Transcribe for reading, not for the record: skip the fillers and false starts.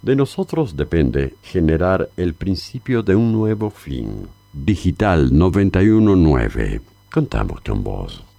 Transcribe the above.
De nosotros depende generar el principio de un nuevo fin. Digital 919. Contamos con vos.